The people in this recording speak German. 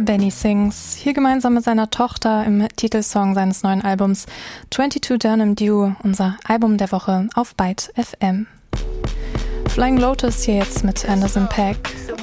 Benny Sings, hier gemeinsam mit seiner Tochter im Titelsong seines neuen Albums 22 Durham Dew, unser Album der Woche auf Byte FM. Flying Lotus hier jetzt mit Anderson .Paak.